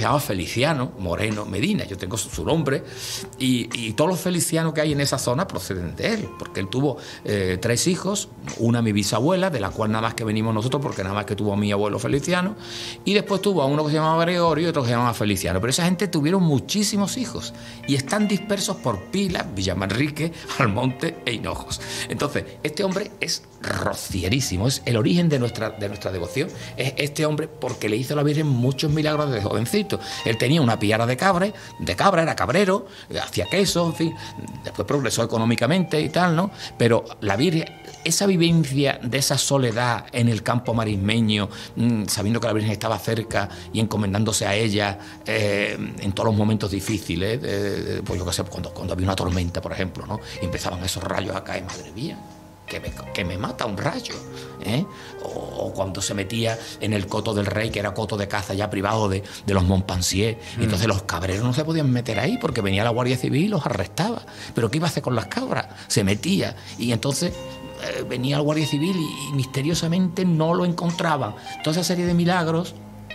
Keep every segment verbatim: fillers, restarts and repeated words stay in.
se llama Feliciano Moreno Medina, yo tengo su, su nombre, y, y todos los felicianos que hay en esa zona proceden de él, porque él tuvo eh, tres hijos, una mi bisabuela, de la cual nada más que venimos nosotros, porque nada más que tuvo a mi abuelo Feliciano, y después tuvo a uno que se llamaba Gregorio y otro que se llamaba Feliciano, pero esa gente tuvieron muchísimos hijos, y están dispersos por Pilas, Villamanrique, Almonte e Hinojos. Entonces, este hombre es rocierísimo, es el origen de nuestra, de nuestra devoción, es este hombre porque le hizo a la Virgen muchos milagros desde jovencito. Él tenía una piara de cabra, de cabra, era cabrero, hacía queso, en fin, después progresó económicamente y tal, ¿no? Pero la Virgen, esa vivencia de esa soledad en el campo marismeño, mmm, sabiendo que la Virgen estaba cerca y encomendándose a ella eh, en todos los momentos difíciles, eh, pues yo qué sé, cuando, cuando había una tormenta, por ejemplo, ¿no? Y empezaban esos rayos a caer, madre mía, que me, que me mata un rayo, ¿eh? O, o cuando se metía en el coto del rey, que era coto de caza ya privado de, de los Montpensier, mm. y entonces los cabreros no se podían meter ahí porque venía la Guardia Civil y los arrestaba. Pero ¿qué iba a hacer con las cabras? Se metía, y entonces eh, venía la Guardia Civil y, y misteriosamente no lo encontraban. Toda esa serie de milagros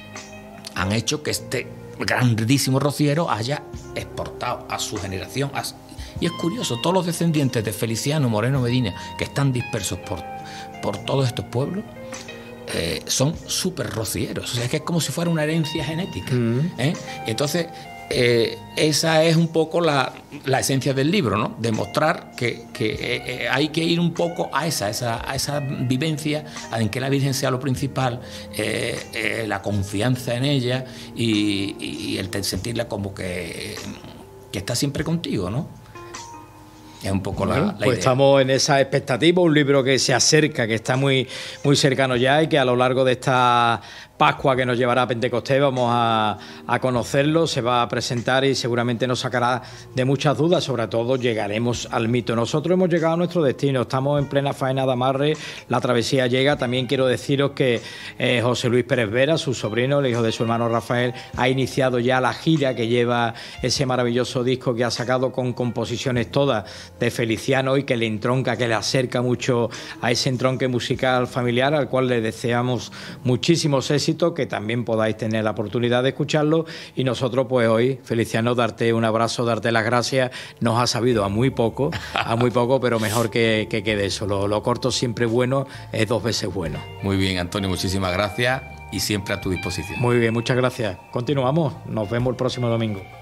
han hecho que este grandísimo rociero haya exportado a su generación, a, y es curioso, todos los descendientes de Feliciano Moreno Medina, que están dispersos por, por todos estos pueblos, eh, son súper rocieros. O sea, es que es como si fuera una herencia genética. Mm. ¿eh? Entonces, eh, esa es un poco la, la esencia del libro, ¿no? Demostrar que, que eh, hay que ir un poco a esa, esa, a esa vivencia en que la Virgen sea lo principal, eh, eh, la confianza en ella y, y el sentirla como que, que está siempre contigo, ¿no? Es un poco la, la pues idea. Estamos en esa expectativa, un libro que se acerca, que está muy, muy cercano ya y que a lo largo de esta Pascua que nos llevará a Pentecostés vamos a, a conocerlo, se va a presentar y seguramente nos sacará de muchas dudas, sobre todo llegaremos al mito. Nosotros hemos llegado a nuestro destino, estamos en plena faena de amarre, la travesía llega. También quiero deciros que eh, José Luis Pérez Vera, su sobrino, el hijo de su hermano Rafael, ha iniciado ya la gira que lleva ese maravilloso disco que ha sacado con composiciones todas de Feliciano y que le entronca, que le acerca mucho a ese entronque musical familiar, al cual le deseamos muchísimos éxitos, que también podáis tener la oportunidad de escucharlo. Y nosotros pues hoy, Feliciano, darte un abrazo, darte las gracias. Nos ha sabido a muy poco, a muy poco, pero mejor que, que quede eso. Lo, lo corto siempre bueno, es dos veces bueno. Muy bien, Antonio, muchísimas gracias y siempre a tu disposición. Muy bien, muchas gracias. Continuamos, nos vemos el próximo domingo.